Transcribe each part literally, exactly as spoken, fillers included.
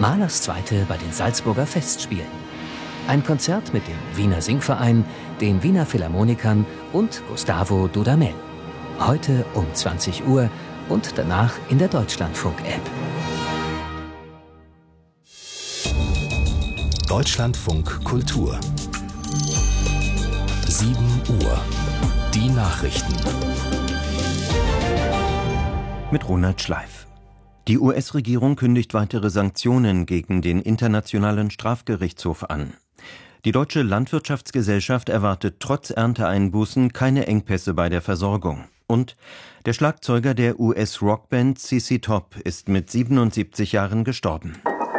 Mahlers Zweite bei den Salzburger Festspielen. Ein Konzert mit dem Wiener Singverein, den Wiener Philharmonikern und Gustavo Dudamel. Heute um zwanzig Uhr und danach in der Deutschlandfunk-App. Deutschlandfunk Kultur. sieben Uhr. Die Nachrichten. Mit Ronald Schleif. Die U S-Regierung kündigt weitere Sanktionen gegen den Internationalen Strafgerichtshof an. Die Deutsche Landwirtschaftsgesellschaft erwartet trotz Ernteeinbußen keine Engpässe bei der Versorgung. Und der Schlagzeuger der U S-Rockband Z Z Top ist mit siebenundsiebzig Jahren gestorben.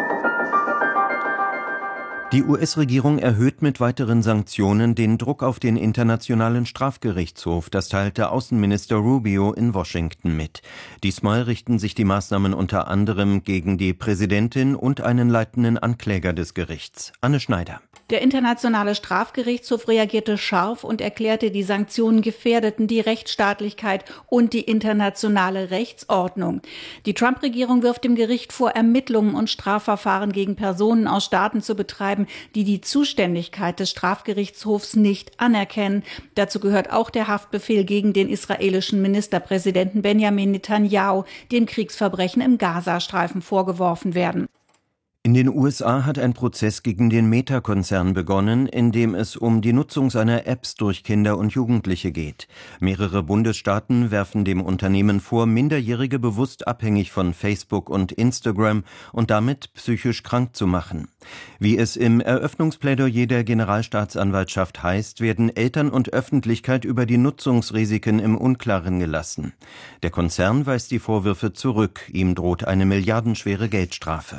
Die U S-Regierung erhöht mit weiteren Sanktionen den Druck auf den Internationalen Strafgerichtshof, das teilte Außenminister Rubio in Washington mit. Diesmal richten sich die Maßnahmen unter anderem gegen die Präsidentin und einen leitenden Ankläger des Gerichts. Anne Schneider. Der Internationale Strafgerichtshof reagierte scharf und erklärte, die Sanktionen gefährdeten die Rechtsstaatlichkeit und die internationale Rechtsordnung. Die Trump-Regierung wirft dem Gericht vor, Ermittlungen und Strafverfahren gegen Personen aus Staaten zu betreiben, die die Zuständigkeit des Strafgerichtshofs nicht anerkennen. Dazu gehört auch der Haftbefehl gegen den israelischen Ministerpräsidenten Benjamin Netanyahu, dem Kriegsverbrechen im Gazastreifen vorgeworfen werden. In den U S A hat ein Prozess gegen den Meta-Konzern begonnen, in dem es um die Nutzung seiner Apps durch Kinder und Jugendliche geht. Mehrere Bundesstaaten werfen dem Unternehmen vor, Minderjährige bewusst abhängig von Facebook und Instagram und damit psychisch krank zu machen. Wie es im Eröffnungsplädoyer der Generalstaatsanwaltschaft heißt, werden Eltern und Öffentlichkeit über die Nutzungsrisiken im Unklaren gelassen. Der Konzern weist die Vorwürfe zurück, ihm droht eine milliardenschwere Geldstrafe.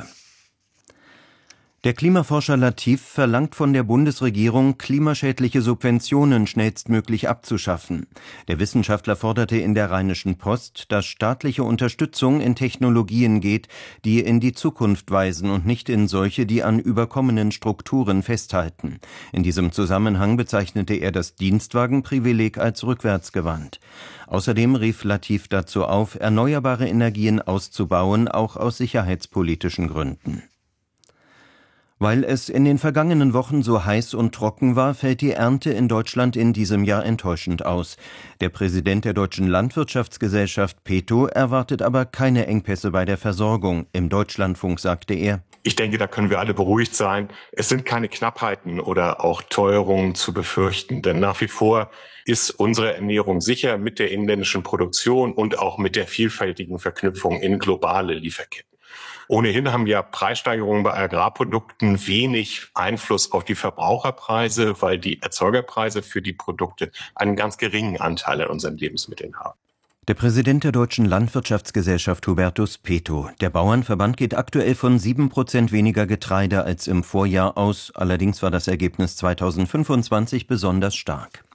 Der Klimaforscher Latif verlangt von der Bundesregierung, klimaschädliche Subventionen schnellstmöglich abzuschaffen. Der Wissenschaftler forderte in der Rheinischen Post, dass staatliche Unterstützung in Technologien geht, die in die Zukunft weisen und nicht in solche, die an überkommenen Strukturen festhalten. In diesem Zusammenhang bezeichnete er das Dienstwagenprivileg als rückwärtsgewandt. Außerdem rief Latif dazu auf, erneuerbare Energien auszubauen, auch aus sicherheitspolitischen Gründen. Weil es in den vergangenen Wochen so heiß und trocken war, fällt die Ernte in Deutschland in diesem Jahr enttäuschend aus. Der Präsident der Deutschen Landwirtschaftsgesellschaft Peto erwartet aber keine Engpässe bei der Versorgung. Im Deutschlandfunk sagte er: Ich denke, da können wir alle beruhigt sein. Es sind keine Knappheiten oder auch Teuerungen zu befürchten, denn nach wie vor ist unsere Ernährung sicher mit der inländischen Produktion und auch mit der vielfältigen Verknüpfung in globale Lieferketten. Ohnehin haben ja Preissteigerungen bei Agrarprodukten wenig Einfluss auf die Verbraucherpreise, weil die Erzeugerpreise für die Produkte einen ganz geringen Anteil an unseren Lebensmitteln haben. Der Präsident der Deutschen Landwirtschaftsgesellschaft Hubertus Peto. Der Bauernverband geht aktuell von sieben Prozent weniger Getreide als im Vorjahr aus. Allerdings war das Ergebnis zweitausendfünfundzwanzig besonders stark.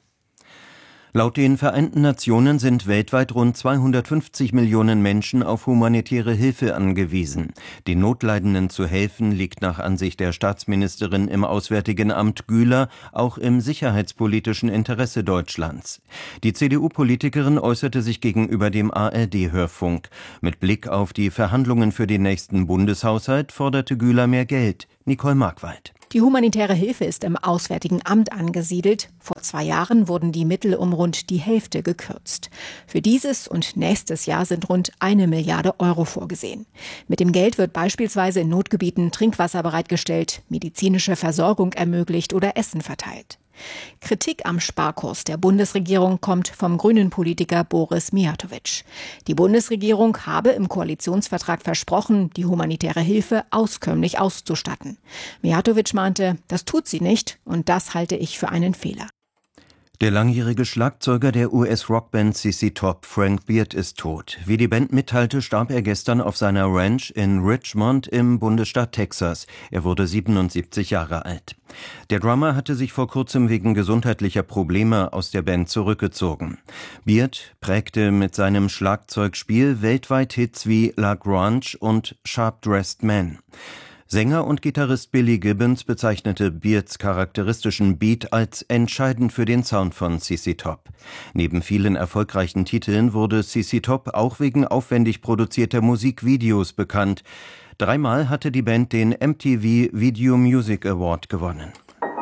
Laut den Vereinten Nationen sind weltweit rund zweihundertfünfzig Millionen Menschen auf humanitäre Hilfe angewiesen. Den Notleidenden zu helfen, liegt nach Ansicht der Staatsministerin im Auswärtigen Amt Güler auch im sicherheitspolitischen Interesse Deutschlands. Die C D U-Politikerin äußerte sich gegenüber dem A R D-Hörfunk. Mit Blick auf die Verhandlungen für den nächsten Bundeshaushalt forderte Güler mehr Geld. Nicole Markwald. Die humanitäre Hilfe ist im Auswärtigen Amt angesiedelt. Vor zwei Jahren wurden die Mittel um rund die Hälfte gekürzt. Für dieses und nächstes Jahr sind rund eine Milliarde Euro vorgesehen. Mit dem Geld wird beispielsweise in Notgebieten Trinkwasser bereitgestellt, medizinische Versorgung ermöglicht oder Essen verteilt. Kritik am Sparkurs der Bundesregierung kommt vom grünen Politiker Boris Mijatović. Die Bundesregierung habe im Koalitionsvertrag versprochen, die humanitäre Hilfe auskömmlich auszustatten. Mijatović meinte, das tut sie nicht und das halte ich für einen Fehler. Der langjährige Schlagzeuger der U S-Rockband Z Z Top, Frank Beard, ist tot. Wie die Band mitteilte, starb er gestern auf seiner Ranch in Richmond im Bundesstaat Texas. Er wurde siebenundsiebzig Jahre alt. Der Drummer hatte sich vor kurzem wegen gesundheitlicher Probleme aus der Band zurückgezogen. Beard prägte mit seinem Schlagzeugspiel weltweit Hits wie La Grange und Sharp Dressed Man. Sänger und Gitarrist Billy Gibbons bezeichnete Beards charakteristischen Beat als entscheidend für den Sound von C C Top. Neben vielen erfolgreichen Titeln wurde C C Top auch wegen aufwendig produzierter Musikvideos bekannt. Dreimal hatte die Band den M T V Video Music Award gewonnen.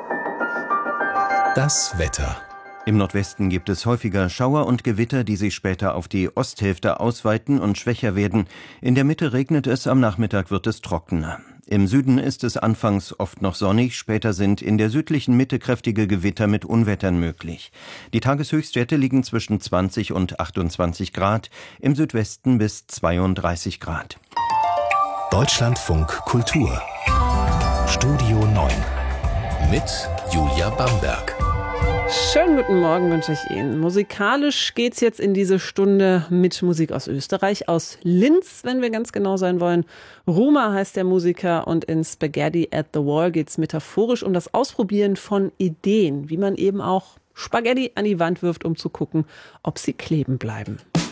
Das Wetter. Im Nordwesten gibt es häufiger Schauer und Gewitter, die sich später auf die Osthälfte ausweiten und schwächer werden. In der Mitte regnet es, am Nachmittag wird es trockener. Im Süden ist es anfangs oft noch sonnig, später sind in der südlichen Mitte kräftige Gewitter mit Unwettern möglich. Die Tageshöchstwerte liegen zwischen zwanzig und achtundzwanzig Grad, im Südwesten bis zweiunddreißig Grad. Deutschlandfunk Kultur. Studio neun. Mit Julia Bamberg. Schönen guten Morgen wünsche ich Ihnen. Musikalisch geht's jetzt in diese Stunde mit Musik aus Österreich, aus Linz, wenn wir ganz genau sein wollen. Ruma heißt der Musiker und in Spaghetti at the Wall geht's metaphorisch um das Ausprobieren von Ideen, wie man eben auch Spaghetti an die Wand wirft, um zu gucken, ob sie kleben bleiben.